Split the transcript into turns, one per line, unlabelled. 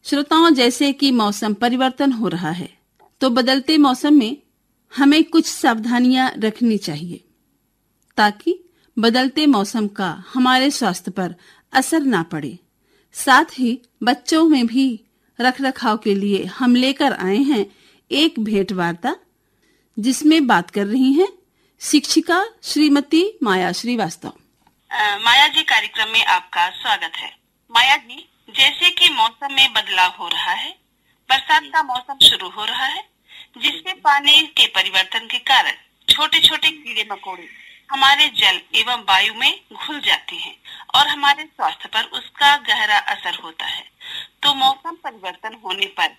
श्रोताओं, जैसे कि मौसम परिवर्तन हो रहा है, तो बदलते मौसम में हमें कुछ सावधानियां रखनी चाहिए ताकि बदलते मौसम का हमारे स्वास्थ्य पर असर ना पड़े। साथ ही बच्चों में भी रखरखाव के लिए हम लेकर आए हैं एक भेंट वार्ता, जिसमें बात कर रही हैं शिक्षिका श्रीमती माया श्रीवास्तव।
माया जी, कार्यक्रम में आपका स्वागत है। माया जी, जैसे कि मौसम में बदलाव हो रहा है, बरसात का मौसम शुरू हो रहा है, जिससे पानी के परिवर्तन के कारण छोटे छोटे कीड़े मकोड़े हमारे जल एवं वायु में घुल जाते हैं और हमारे स्वास्थ्य पर उसका गहरा असर होता है। तो मौसम परिवर्तन होने पर